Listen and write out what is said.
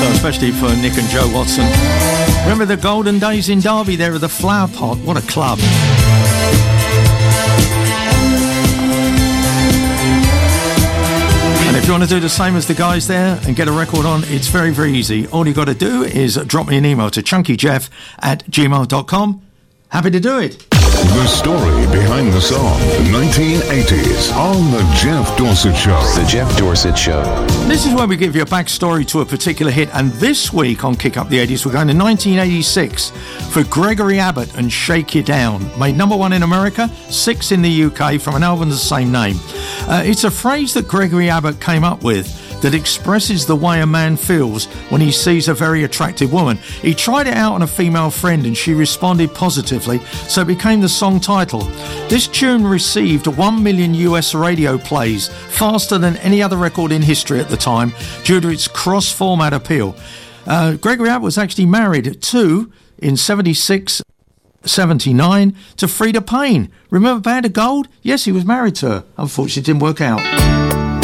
So especially for Nick and Joe Watson. Remember the golden days in Derby there at the Flower Pot? What a club. And if you want to do the same as the guys there and get a record on, it's very, very easy. All you got to do is drop me an email to chunkyjeff@gmail.com. Happy to do it. The story behind the song, 1980s, on The Jeff Dorsett Show. The Jeff Dorsett Show. This is where we give you a backstory to a particular hit, and this week on Kick Up the 80s, we're going to 1986 for Gregory Abbott and Shake You Down. Made number 1 in America, 6 in the UK from an album of the same name. It's a phrase that Gregory Abbott came up with that expresses the way a man feels when he sees a very attractive woman. He tried it out on a female friend and she responded positively, so it became the song title. This tune received 1 million US radio plays, faster than any other record in history at the time, due to its cross-format appeal. Gregory Abbott was actually married in 76, 79 to Freda Payne. Remember Band of Gold? Yes, he was married to her. Unfortunately, it didn't work out.